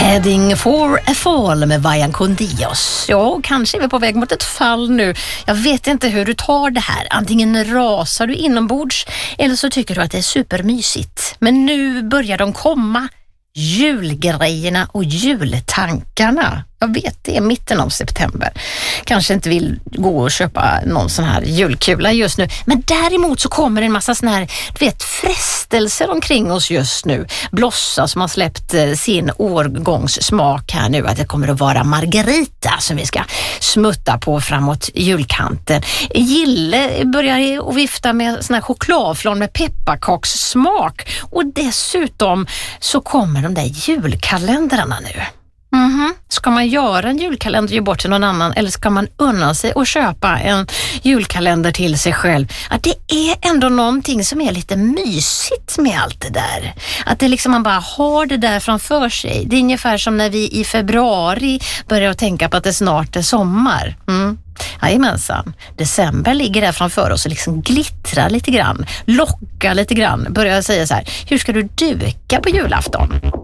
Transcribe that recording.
Heading for a fall med Vajan Kondios. Ja, kanske är vi på väg mot ett fall nu. Jag vet inte hur du tar det här. Antingen rasar du inombords eller så tycker du att det är supermysigt. Men nu börjar de komma. Julgrejerna och jultankarna. Jag vet, det är mitten av september. Kanske inte vill gå och köpa någon sån här julkula just nu. Men däremot så kommer en massa sån här, du vet, frestelser omkring oss just nu. Blossa som har släppt sin årgångssmak här nu. Att det kommer att vara margarita som vi ska smutta på framåt julkanten. Gille börjar att vifta med sån här chokladflon med pepparkakssmak. Och dessutom så kommer de där julkalendrarna nu. Ska man göra en julkalender och ge bort till någon annan eller ska man unna sig och köpa en julkalender till sig själv? Att det är ändå någonting som är lite mysigt med allt det där. Att det liksom man bara har det där framför sig. Det är ungefär som när vi i februari börjar tänka på att det snart är sommar. Jajamensan. December ligger där framför oss och liksom glittrar lite grann, lockar lite grann. Börjar säga så här, hur ska du duka på julafton?